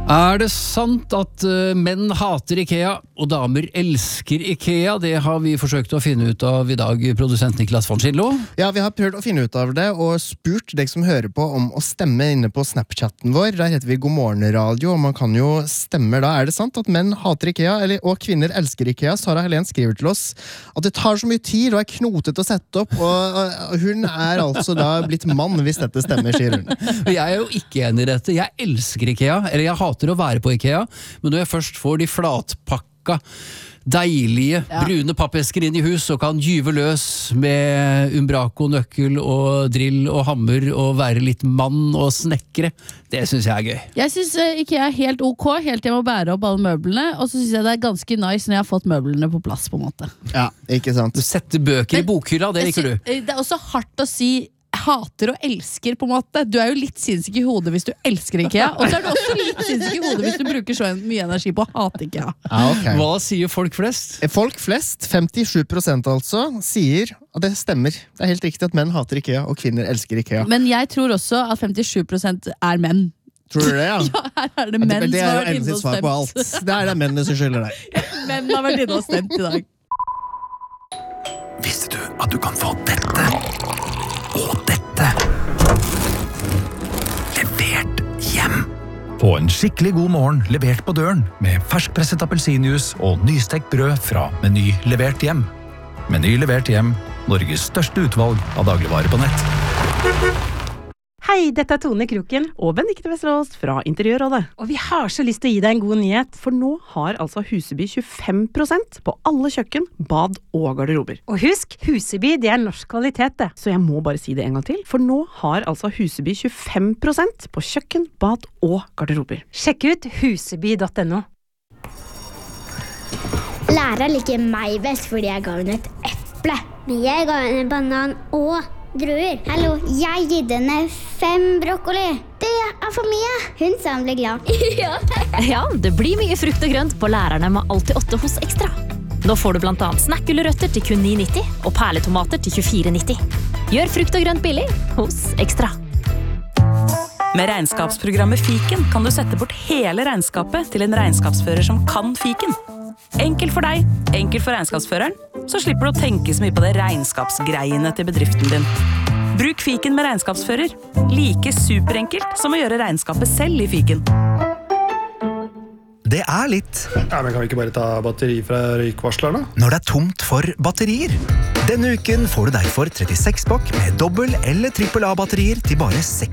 Det sant at menn hater IKEA og damer elsker IKEA? Det har vi forsøkt å finne ut av i dag, produsent Niklas von Schindlo. Ja, vi har prøvd å finne ut av det og spurt deg som hører på om å stemme inne på Snapchatten vår. Der heter vi God Morgen Radio, og man kan jo stemme da. Det sant at menn hater IKEA og kvinner elsker IKEA? Sara Helen skriver til oss at det tar så mye tid og knotet å sette opp, og hun altså da blitt mann hvis dette stemmer, sier hun. Jeg jo ikke enig i dette. Jeg elsker IKEA, eller jeg hater å være på IKEA, men når jeg først får de flatpakka, deilige, brune pappesker inn i hus og kan gyve løs med umbraco, nøkkel og drill og hammer og være litt mann og snekre, det synes jeg gøy. Jeg synes IKEA helt ok, helt til jeg må bære opp alle møblene, og så synes jeg det ganske nice når jeg har fått møblene på plass på en måte. Ja, ikke sant. Du setter bøker i bokhylla, det liker du. Det også hardt å si hater og elsker på en måte. Du jo litt sinnssyk i hodet hvis du elsker IKEA, og så du også litt sinnssyk i hodet hvis du bruker så mye energi på å hate IKEA. Okay. Hva sier folk flest? Folk flest, 57% altså, sier at det stemmer. Det helt riktig at menn hater IKEA og kvinner elsker IKEA. Men jeg tror også at 57% menn. Tror du det, ja? Ja, her det menn det som har vært inne og stemt. På alt. Det det mennene som skylder deg. Menn har vært inne og stemt i dag. Visste du at du kan få dette? Og dette levert hjem. Få en skikkelig god morgen levert på døren med ferskpresset appelsinjuice og nystekt brød fra Meny levert hjem. Meny levert hjem, Norges største utvalg av dagligvarer på nett. Hei, dette Tone Kroken og Benedikte Vesterås fra Interiørrådet. Og vi har så lyst til å gi deg en god nyhet, for nå har altså Huseby 25% på alle kjøkken, bad og garderober. Og husk, Huseby det norsk kvalitet det. Så jeg må bare si det en gang til, for nå har altså Huseby 25% på kjøkken, bad og garderober. Sjekk ut huseby.no. Lærer liker meg best fordi jeg ga henne et eple. Men jeg ga henne banan og druer. Hallo, jeg gitt henne 5 brokkoli. Det for mye. Hun sa hun ble glad. Ja, det blir mye frukt og grønt på lærerne med Alltid 8 hos Ekstra. Nå får du blant annet snakkgulrøtter til kun 9,90 og perletomater til 24,90. Gjør frukt og grønt billig hos Ekstra. Med regnskapsprogrammet Fiken kan du sette bort hele regnskapet til en regnskapsfører som kan Fiken. Enkelt for deg, enkelt for regnskapsføreren, så slipper du å tenke så mye på det regnskapsgreiene til bedriften din. Bruk Fiken med regnskapsfører. Like superenkelt som å gjøre regnskapet selv i Fiken. Det litt. Ja, men kan vi ikke bare ta batteri fra røykvarslerne? Når det tomt for batterier. Denne uken får du derfor 36 pakk med dobbel- eller trippel A-batterier til bare 6